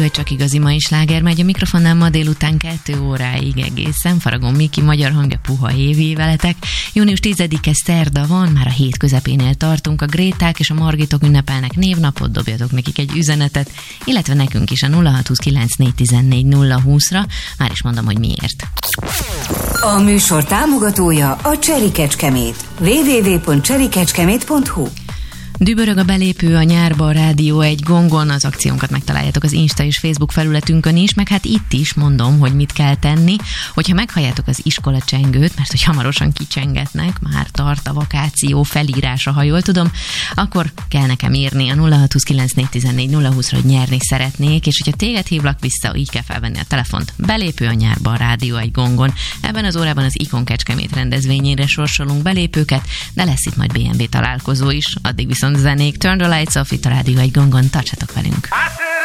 Csak igazi mai sláger megy a mikrofonnál ma délután 2 óráig egészen. Faragó Miki, magyar hangja, puha évi veletek. Június 10-e szerda van, már a hét közepénél tartunk. A Gréták és a Margitok ünnepelnek névnapot, dobjatok nekik egy üzenetet, illetve nekünk is a 0629 Már is mondom, hogy miért. A műsor támogatója a Cseri Kecskemét. www.cserikecskemét.hu. Dübörög a belépő a nyárba a Rádió egy gongon, az akciónkat megtaláljátok az Insta és Facebook felületünkön is, meg hát itt is mondom, hogy mit kell tenni, hogyha meghalljátok az iskola csengőt, mert hogy hamarosan kicsengetnek, már tart a vakáció felírása, ha jól tudom, akkor kell nekem írni a 0629 hogy nyerni szeretnék, és hogyha téged hívlak vissza, így kell felvenni a telefont. Belépő a nyárba a Rádió egy gongon. Ebben az órában az Ikon Kecskemét rendezvényére sorsolunk belépőket, de lesz itt majd BNB találkozó is, addig viszont zenék. Turn the Lights Off itt a Rádió egy gongon, tartsatok velünk!